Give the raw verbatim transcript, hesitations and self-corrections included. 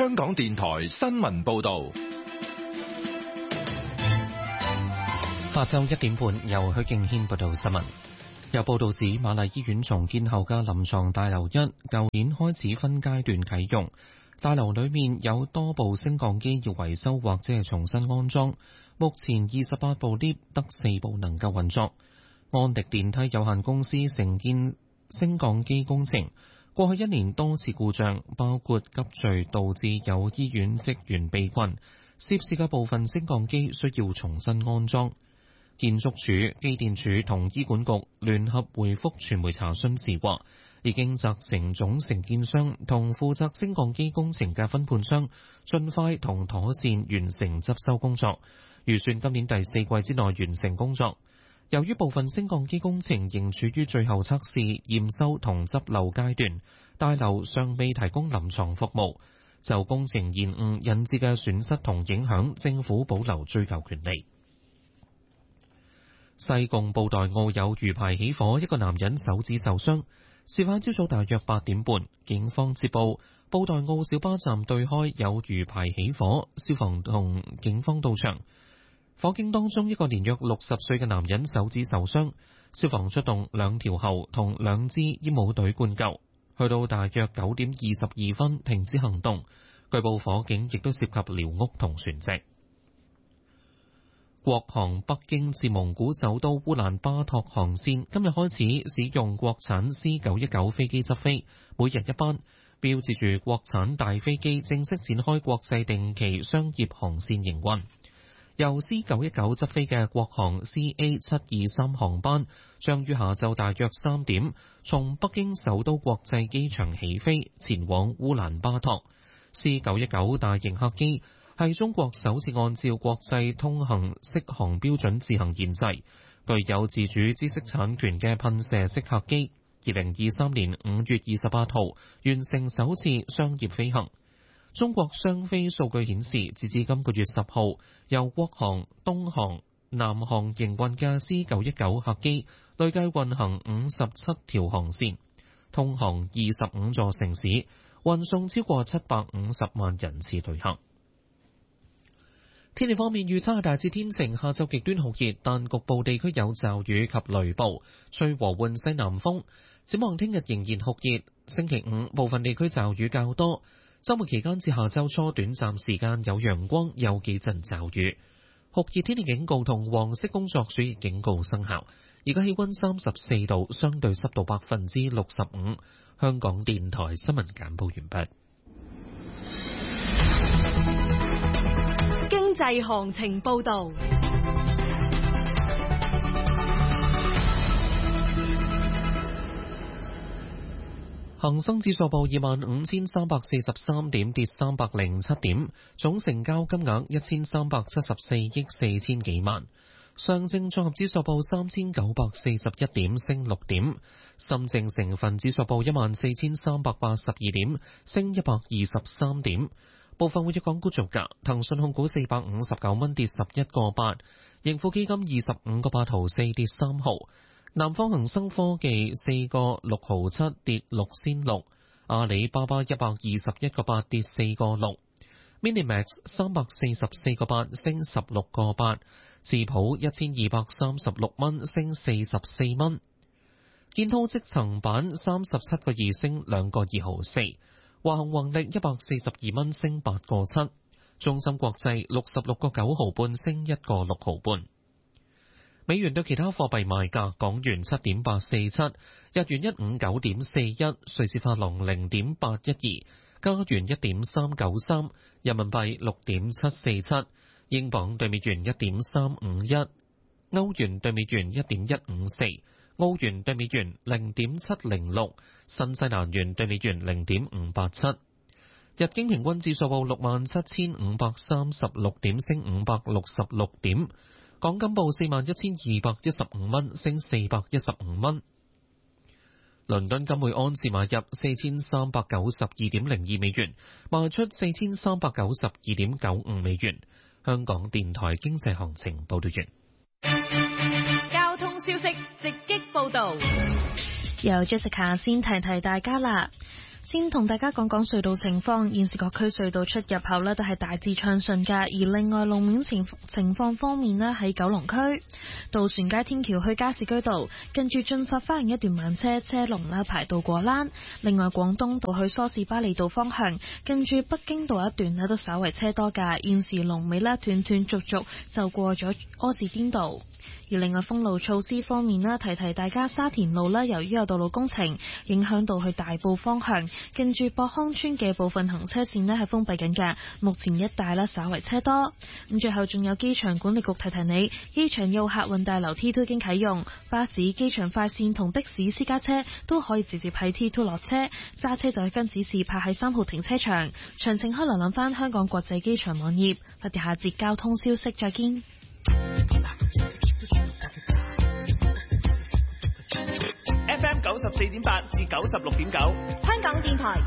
香港電台新聞報道。 下晝一點半，由許敬軒報道新聞。有報道指，瑪麗醫院重建後嘅臨床大樓一，舊年開始分階段啟用。大樓裏面有多部升降機要維修或者係重新安裝。目前二十八部 lift 得四部能夠運作。安迪電梯有限公司承建升降機工程，過去一年多次故障，包括急墜導致有醫院職員被困，涉事嘅部分升降機需要重新安裝。建築署、機電署同醫管局聯合回覆傳媒查詢時話，已經責成總承建商同負責升降機工程嘅分判商盡快同妥善完成執修工作，預算今年第四季之內完成工作。由於部分升降機工程仍處於最後測試、驗收同執漏階段，大樓尚未提供臨床服務，就工程延誤引致嘅損失同影響，政府保留追究權利。西貢布袋澳有魚排起火，一個男人手指受傷。事發朝早大約八點半，警方接報布袋澳小巴站對開有魚排起火，消防同警方到場。火警當中，一個年約六十歲嘅男人手指受傷，消防出動兩條喉同兩支煙霧隊灌救，去到大約九點二十二分停止行動。據報火警亦都涉及寮屋同船隻。國航北京至蒙古首都烏蘭巴托航線今日開始使用國產 C 九一九飛機執飛，每日一班，標誌住國產大飛機正式展開國際定期商業航線營運。由 C 九一九執飛嘅國航 C A 七二三航班將於下晝大約三點從北京首都國際機場起飛，前往烏蘭巴托。C 九一九大型客機係中國首次按照國際通行適航標準自行研製，具有自主知識產權嘅噴射式客機。二零二三年五月二十八號完成首次商業飛行。中國商飛數據顯示，截至今個月十號，由國航、東航、南航營運嘅 C 九一九客機累計運行五十七條航線，通航二十五座城市，運送超過七百五十萬人次旅客。天氣方面，預測係大致天晴，下晝極端酷熱，但局部地區有驟雨及雷暴，吹和緩西南風。展望聽日仍然酷熱，星期五部分地區驟雨較多。週末期間至下週初短暫時間有陽光，有幾陣驟雨。酷熱天氣警告同黃色工作暑熱警告生效。而家氣溫三十四度，相對濕度百分之六十五。香港電台新聞簡報完畢。 經濟行情報道。 恒生指數報二萬五千三百四十三點，跌三百零七點，總成交金額一千三百七十四億四千幾萬。上證綜合指數報三千九百四十一點，升六點。深證成分指數報一萬四千三百八十二點，升一百二十三點。部分活躍港股造價，騰訊控股四百五十九蚊，跌十一個八；盈富基金二十五個八毫四，跌三毫；南方恒生科技四個六毫七，跌六仙六；阿里巴巴一百二十一個八，跌四個六；Minimax 三百四十四個八，升十六個八；智普一千二百三十六蚊，升四十四蚊；建滔積層板三十七個二，升兩個二毫四。華虹宏力一百四十二蚊，升八個七；中芯國際六十六個九毫半，升一個六毫半。美元對其他貨幣賣價：港元七點八四七，日元一五九點四一，瑞士法郎零點八一二，加元一點三九三，人民幣六點七四七，英鎊對美元一點三五一，歐元對美元一點一五四。澳元對美元零點七零六，新西蘭元對美元零點五八七。日經平均指數報六萬七千五百三十六點，升五百六十六點。港金報四萬一千二百一十五蚊，升四百一十五蚊。倫敦金每盎司買入四千三百九十二點零二美元，賣出四千三百九十二點九五美元。香港電台經濟行情報道完。 消息直擊報道， 由 Jessica 先提提大家啦。 先同大家講講隧道情況，現時各區隧道出入口呢都係大致暢順㗎。而另外路面情情況方面呢，喺九龍區渡船街天橋去加士居道近住駿發花園一段慢車車龍啦排到過欄。另外廣東道去梳士巴利道方向近住北京道一段呢都稍為車多㗎。現時龍尾啦斷斷續續就過咗柯士甸道。而另外封路措施方面啦，提提大家沙田路啦，由於有道路工程影響到去大埔方向，近住博康村嘅部分行車線呢係封閉緊嘅，目前一帶啦稍為車多。咁最後仲有機場管理局提提你，機場要客運大樓 T 二 已經啟用，巴士、機場快線同的士私家車都可以直接喺 T 二落車，揸車就去跟指示泊喺三號停車場。詳情可瀏覽翻香港國際機場網頁。我哋下節交通消息再見。 F M 九十四點八至九十六點九， 香港電台